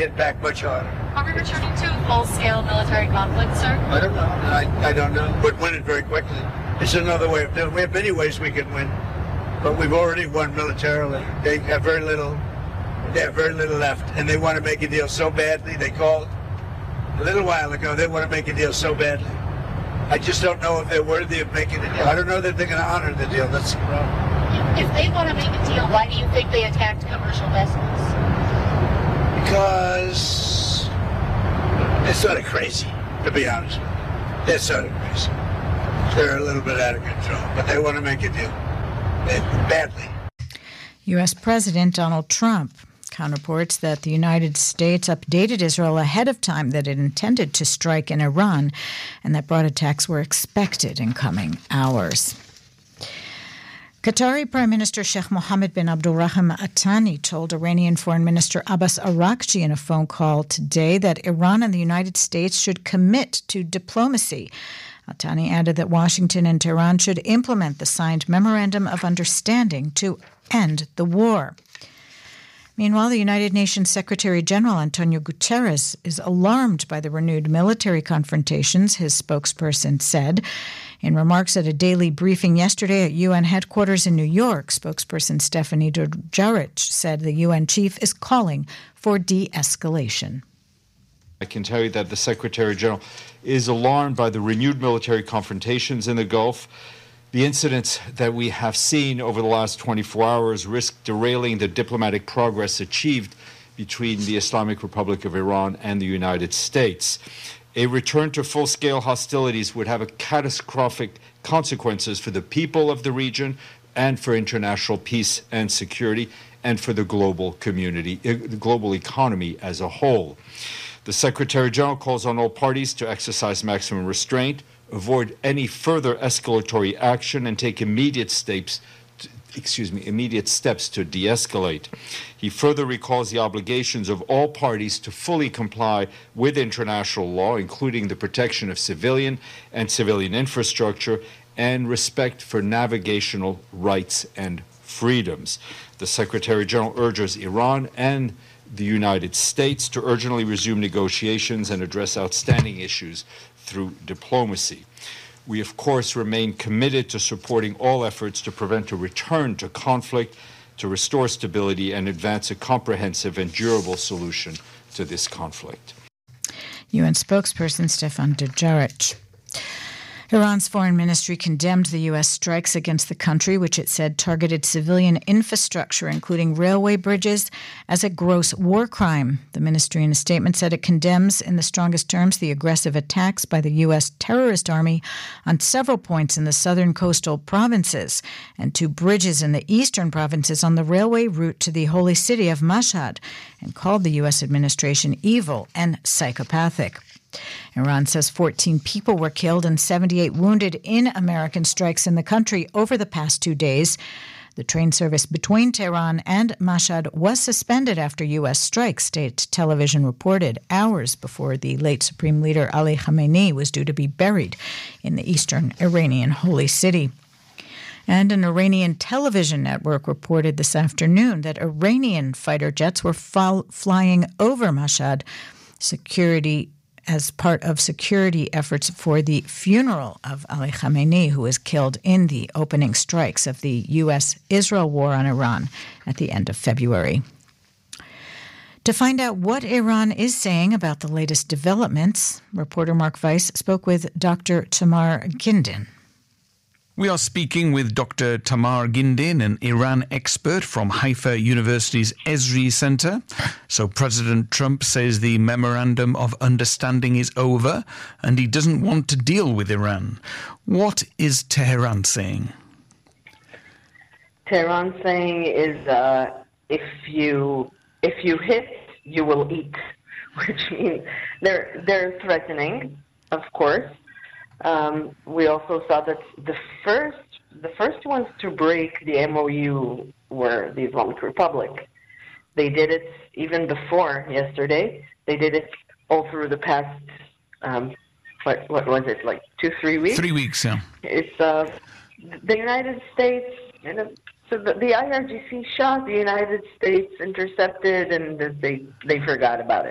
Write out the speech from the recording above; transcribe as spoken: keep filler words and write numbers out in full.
hit back much harder. Are we returning to full-scale military conflict, sir? I don't know. I, I don't know. We'd win it very quickly. It's another way of doing it. We have many ways we can win, but we've already won militarily. They have very little. They have very little left, and they want to make a deal so badly. They called a little while ago. They want to make a deal so badly. I just don't know if they're worthy of making a deal. I don't know that they're going to honor the deal. That's the problem. If they want to make a deal, why do you think they attacked commercial vessels? Because they're sort of crazy, to be honest with you. They're sort of crazy. They're a little bit out of control, but they want to make a deal. They, badly. U S. President Donald Trump counterreports that the United States updated Israel ahead of time that it intended to strike in Iran and that broad attacks were expected in coming hours. Qatari Prime Minister Sheikh Mohammed bin Abdulrahman Al Thani told Iranian Foreign Minister Abbas Araghchi in a phone call today that Iran and the United States should commit to diplomacy. Al Thani added that Washington and Tehran should implement the signed Memorandum of Understanding to end the war. Meanwhile, the United Nations Secretary-General Antonio Guterres is alarmed by the renewed military confrontations, his spokesperson said. In remarks at a daily briefing yesterday at U N headquarters in New York, spokesperson Stephanie Dujarric said the U N chief is calling for de-escalation. I can tell you that the Secretary-General is alarmed by the renewed military confrontations in the Gulf. The incidents that we have seen over the last twenty-four hours risk derailing the diplomatic progress achieved between the Islamic Republic of Iran and the United States. A return to full-scale hostilities would have a catastrophic consequences for the people of the region and for international peace and security and for the global community, the global economy as a whole. The Secretary-General calls on all parties to exercise maximum restraint, avoid any further escalatory action, and take immediate steps, to, excuse me, immediate steps to de-escalate. He further recalls the obligations of all parties to fully comply with international law, including the protection of civilian and civilian infrastructure and respect for navigational rights and freedoms. The Secretary-General urges Iran and the United States to urgently resume negotiations and address outstanding issues through diplomacy. We, of course, remain committed to supporting all efforts to prevent a return to conflict, to restore stability, and advance a comprehensive and durable solution to this conflict. U N spokesperson Stefan Dujarric. Iran's foreign ministry condemned the U S strikes against the country, which it said targeted civilian infrastructure, including railway bridges, as a gross war crime. The ministry in a statement said it condemns in the strongest terms the aggressive attacks by the U S terrorist army on several points in the southern coastal provinces and two bridges in the eastern provinces on the railway route to the holy city of Mashhad, and called the U S administration evil and psychopathic. Iran says fourteen people were killed and seventy-eight wounded in American strikes in the country over the past two days. The train service between Tehran and Mashhad was suspended after U S strikes, state television reported, hours before the late Supreme Leader Ali Khamenei was due to be buried in the eastern Iranian holy city. And an Iranian television network reported this afternoon that Iranian fighter jets were fl- flying over Mashhad security as part of security efforts for the funeral of Ali Khamenei, who was killed in the opening strikes of the U S Israel war on Iran at the end of February. To find out what Iran is saying about the latest developments, reporter Mark Weiss spoke with Doctor Tamar Gindin. We are speaking with Doctor Tamar Gindin, an Iran expert from Haifa University's Esri Center. So President Trump says the Memorandum of Understanding is over and he doesn't want to deal with Iran. What is Tehran saying? Tehran saying is uh, if you if you hit, you will eat, which means they're they're threatening, of course. Um, we also saw that the first the first ones to break the M O U were the Islamic Republic. They did it even before yesterday. They did it all through the past, um, what what was it, like two, three weeks? Three weeks, yeah. It's uh, the United States, you know, so the, the I R G C shot, the United States intercepted, and they they forgot about it.